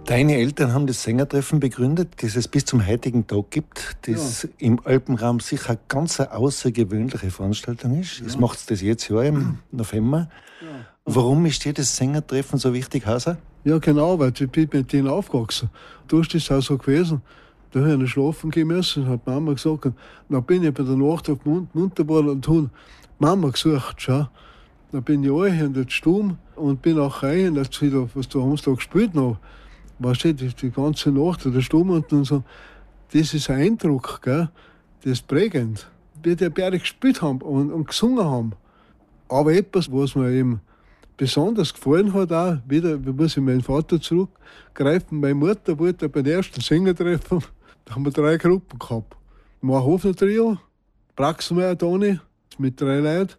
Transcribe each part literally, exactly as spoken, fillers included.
Deine Eltern haben das Sängertreffen begründet, das es bis zum heutigen Tag gibt, das ja. im Alpenraum sicher eine ganz außergewöhnliche Veranstaltung ist. Es ja. macht das jetzt ja im November. Ja. Warum ist dir das Sängertreffen so wichtig, Hauser? Ja, genau, weil ich bin mit denen aufgewachsen. Da ist das auch so gewesen. Da habe ich schlafen gehen müssen, hat Mama gesagt. Dann bin ich bei der Nacht auf den munter geworden und habe Mama gesucht. Schau. Dann bin ich rein in den Sturm und bin auch rein, dass wieder, was da haben sie da gespielt noch. Weißt du, die, die ganze Nacht, der Sturm und so. Das ist ein Eindruck, gell? Das ist prägend. Wie die beide gespielt haben und, und gesungen haben. Aber etwas, was mir eben besonders gefallen hat, auch, wieder, wie muss ich meinen Vater zurückgreifen. Meine Mutter wollte beim ersten Sängertreffen, da haben wir drei Gruppen gehabt. Marhofner Trio, Praxmeier Toni mit drei Leuten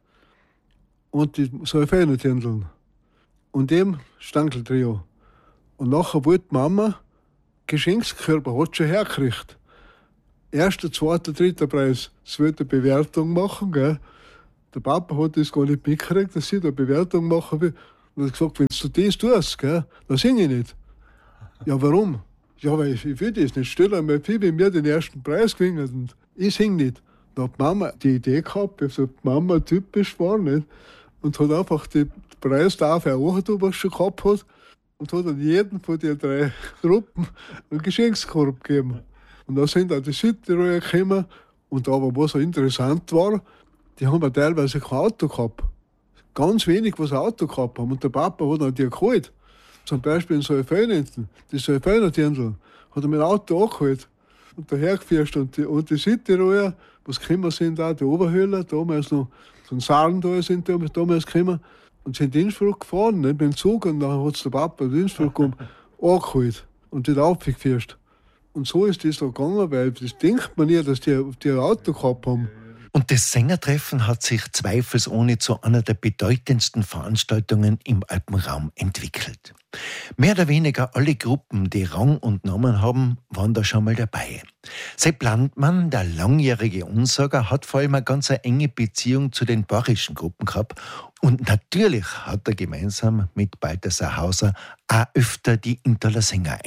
und die Solfeiner-Tindeln. Und dem Stankel Trio. Und nachher wollte Mama Geschenkskörper, hat schon hergekriegt. Erster, zweiter, dritter Preis. Sie wollte eine Bewertung machen, gell. Der Papa hat das gar nicht mitgekriegt, dass sie da eine Bewertung machen will. Und hat gesagt, wenn du das tust, gell, dann singe ich nicht. Ja, warum? Ja, weil ich, ich will das nicht. Stell dir mal vor, wenn wir den ersten Preis gewinnen und ich singe nicht. Da hat Mama die Idee gehabt, dass die Mama typisch war, nicht? Und hat einfach den Preis dafür auch, was sie schon gehabt hat. Und hat an jeden von den drei Gruppen einen Geschenkskorb gegeben. Und da sind auch die Südtiroler gekommen. Und aber was auch interessant war, die haben ja teilweise kein Auto gehabt. Ganz wenig, was ein Auto gehabt haben. Und der Papa hat auch die geholt. Zum Beispiel in Solfeiner, die Solfeiner-Dirndl, hat er mit dem Auto angeholt. Und dahergeführt. Und die, und die Südtiroler, was gekommen sind, auch die Oberhöhler, damals noch, so ein Saarlandal sind die damals gekommen. Und sind in Innsbruck gefahren, nicht, mit dem Zug. Und dann hat es der Papa in Innsbruck angeholt und wieder aufgeführt. Und so ist das da gegangen, weil das denkt man nicht, dass die, die ein Auto gehabt haben. Und das Sängertreffen hat sich zweifelsohne zu einer der bedeutendsten Veranstaltungen im Alpenraum entwickelt. Mehr oder weniger alle Gruppen, die Rang und Namen haben, waren da schon mal dabei. Sepp Landmann, der langjährige Unsager, hat vor allem eine ganz enge Beziehung zu den bayerischen Gruppen gehabt. Und natürlich hat er gemeinsam mit Balthasar Hauser auch öfter die Interler Sänger